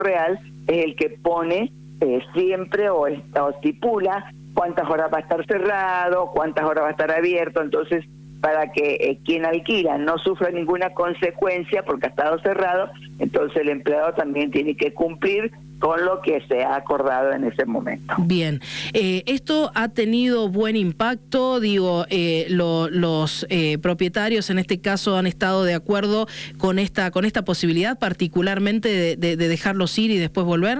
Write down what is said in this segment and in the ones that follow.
real es el que pone siempre o estipula cuántas horas va a estar cerrado, cuántas horas va a estar abierto. Entonces, para que quien alquila no sufra ninguna consecuencia porque ha estado cerrado, entonces el empleado también tiene que cumplir con lo que se ha acordado en ese momento. Bien, esto ha tenido buen impacto, digo, los propietarios en este caso han estado de acuerdo con esta posibilidad, particularmente de dejarlos ir y después volver.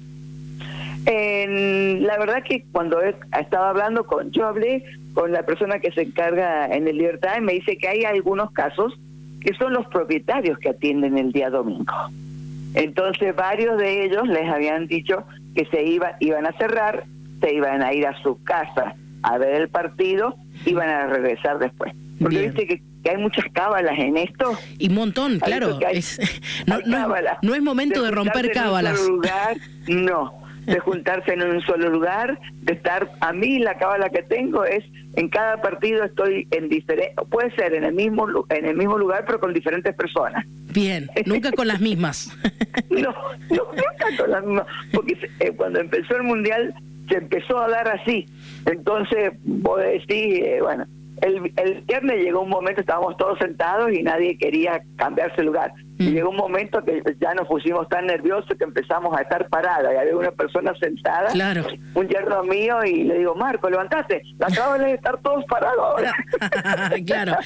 La verdad que cuando estaba hablando yo hablé con la persona que se encarga en el Libertad y me dice que hay algunos casos que son los propietarios que atienden el día domingo. Entonces varios de ellos les habían dicho que iban a cerrar, se iban a ir a su casa a ver el partido, iban a regresar después. Porque Bien. viste que hay muchas cábalas en esto. Y un montón, claro. No es momento de romper cábalas. En un solo lugar, no. De juntarse en un solo lugar, de estar, a mí la cábala que tengo es, en cada partido estoy en diferente, puede ser en el mismo lugar, pero con diferentes personas. Bien, nunca con las mismas. No, nunca con las mismas, porque cuando empezó el Mundial se empezó a dar así. Entonces, vos decís, bueno, el viernes llegó un momento, estábamos todos sentados y nadie quería cambiarse el lugar. Y llegó un momento que ya nos pusimos tan nerviosos que empezamos a estar paradas. Y había una persona sentada, claro, un yerno mío, y le digo, Marco, levantate, la cábala es estar todos parados ahora. Claro,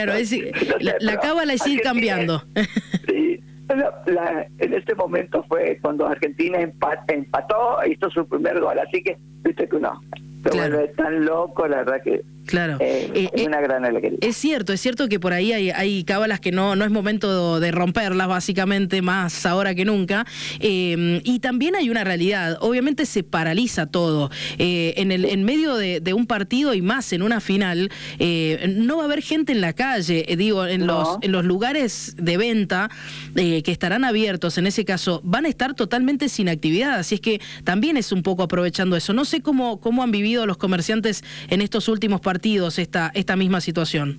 la cábala es ir cambiando. Sí. En este momento fue cuando Argentina empató e hizo su primer gol, así que viste que uno se vuelve tan loco, la verdad que claro. Es una gran alegría. Es cierto que por ahí hay cábalas que no es momento de romperlas, básicamente, más ahora que nunca. Y también hay una realidad, obviamente se paraliza todo. En medio de un partido y más en una final, no va a haber gente en la calle, en los lugares de venta que estarán abiertos, en ese caso, van a estar totalmente sin actividad, así es que también es un poco aprovechando eso. No sé cómo han vivido los comerciantes en estos últimos partidos esta misma situación.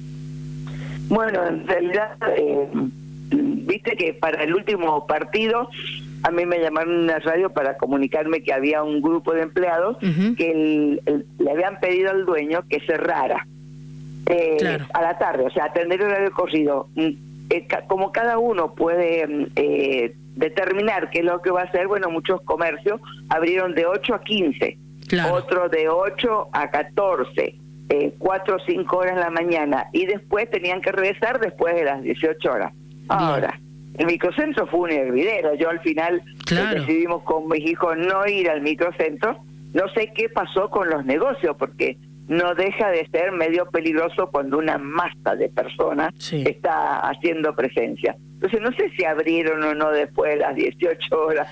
Bueno, en realidad, viste que para el último partido a mí me llamaron en la radio para comunicarme que había un grupo de empleados que le habían pedido al dueño que cerrara a la tarde, o sea, atender el horario corrido. Como cada uno puede determinar qué es lo que va a hacer, bueno, muchos comercios abrieron de 8 a 15, otros de 8 a 14, 4 o 5 horas en la mañana, y después tenían que regresar después de las 18 horas. Ahora, el microcentro fue un hervidero. Yo al final decidimos con mis hijos no ir al microcentro. No sé qué pasó con los negocios, porque no deja de ser medio peligroso cuando una masa de personas está haciendo presencia. Entonces no sé si abrieron o no después de las 18 horas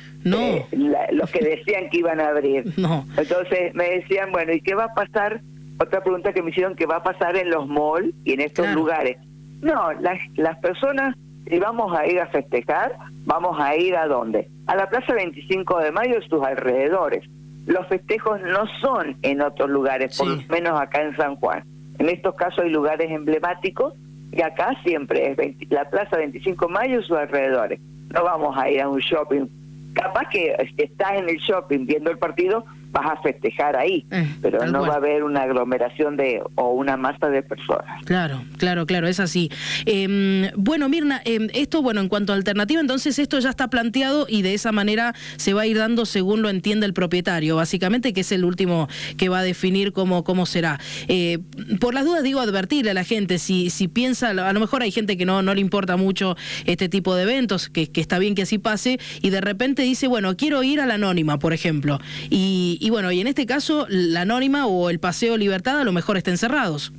los que decían que iban a abrir. Entonces me decían, bueno, ¿y qué va a pasar? Otra pregunta que me hicieron, ¿qué va a pasar en los malls y en estos lugares? No, las personas, si vamos a ir a festejar, vamos a ir ¿a dónde? A la Plaza 25 de Mayo y sus alrededores. Los festejos no son en otros lugares, por lo menos acá en San Juan. En estos casos hay lugares emblemáticos y acá siempre es la Plaza 25 de Mayo y sus alrededores. No vamos a ir a un shopping. Capaz que estás en el shopping viendo el partido, vas a festejar ahí, pero no va a haber una aglomeración o una masa de personas. Claro, es así. Bueno, Mirna, esto, en cuanto a alternativa, entonces esto ya está planteado y de esa manera se va a ir dando según lo entiende el propietario, básicamente, que es el último que va a definir cómo será. Por las dudas, advertirle a la gente, si piensa, a lo mejor hay gente que no le importa mucho este tipo de eventos, que está bien que así pase, y de repente dice, bueno, quiero ir a la Anónima, por ejemplo, y en este caso, la Anónima o el Paseo Libertad a lo mejor estén cerrados.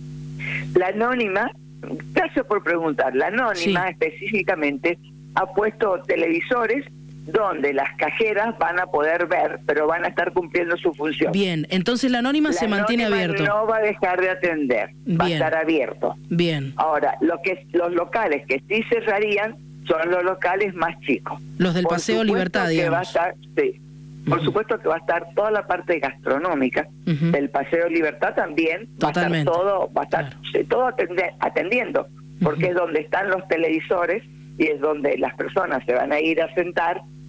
La Anónima, gracias por preguntar, la Anónima específicamente ha puesto televisores donde las cajeras van a poder ver, pero van a estar cumpliendo su función. Bien, entonces la Anónima se mantiene abierto. No va a dejar de atender, va a estar abierto. Bien. Ahora, los locales que sí cerrarían son los locales más chicos. Los del Paseo Libertad, digamos. Va a estar, por supuesto que va a estar toda la parte gastronómica del Paseo Libertad también. Totalmente. Va a estar todo atendiendo, porque es donde están los televisores y es donde las personas se van a ir a sentar